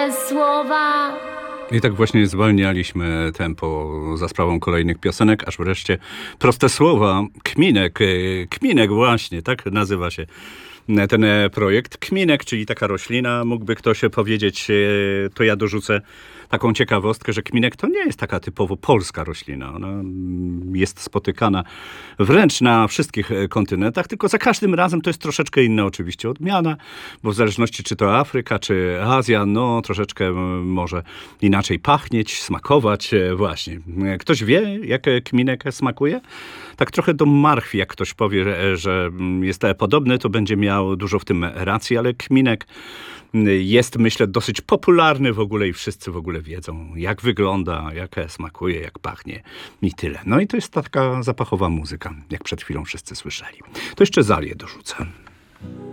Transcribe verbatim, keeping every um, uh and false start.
proste słowa. I tak właśnie zwalnialiśmy tempo za sprawą kolejnych piosenek, aż wreszcie proste słowa. Kminek, kminek właśnie, tak nazywa się ten projekt. Kminek, czyli taka roślina, mógłby ktoś powiedzieć, to ja dorzucę taką ciekawostkę, że kminek to nie jest taka typowo polska roślina. Ona jest spotykana wręcz na wszystkich kontynentach, tylko za każdym razem to jest troszeczkę inna oczywiście odmiana, bo w zależności czy to Afryka, czy Azja, no troszeczkę może inaczej pachnieć, smakować. Właśnie. Ktoś wie, jak kminek smakuje? Tak trochę do marchwi, jak ktoś powie, że jest podobny, to będzie miał dużo w tym racji, ale kminek jest, myślę, dosyć popularny w ogóle i wszyscy w ogóle wiedzą, jak wygląda, jak smakuje, jak pachnie i tyle. No i to jest taka zapachowa muzyka, jak przed chwilą wszyscy słyszeli. To jeszcze Zalię dorzucę.